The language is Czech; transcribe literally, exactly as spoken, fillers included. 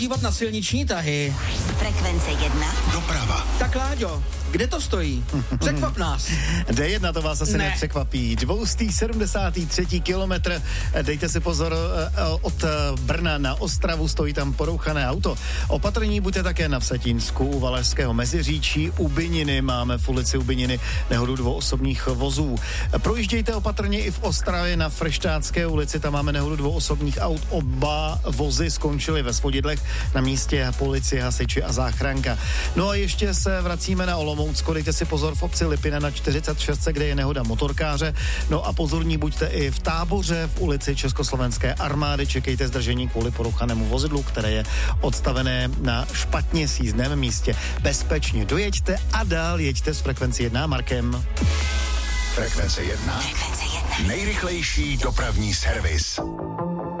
dívat na silniční tahy. Frekvence jedna. Doprava. Tak Láďo, kde to stojí? Překvap nás. D jedna to vás asi Ne. nepřekvapí. dvoustý sedmdesátý třetí kilometr. Dejte si pozor, od Brna na Ostravu stojí tam porouchané auto. Opatrní buďte také na Vsetínsku, u Valašského Meziříčí, u Bininy máme v ulici u Bininy nehodu dvou osobních vozů. Projíždějte opatrně i v Ostravě na Freštácké ulici, tam máme nehodu dvou osobních aut. Oba vozy skončily ve svodidlech, na místě policie, hasiči a záchranka. No a ještě se vracíme na Olomoucko, dejte si pozor v obci Lipina na čtyřicet šest, kde je nehoda motorkáře. No a pozorní buďte i v Táboře v ulici Československé armády, čekejte zdržení kvůli porouchanému vozidlu, které je odstavené na špatně sjízdném místě. Bezpečně dojeďte a dál jeďte s frekvencí jedna Markem. Frekvence jedna. Frekvence jedna. Nejrychlejší dopravní servis.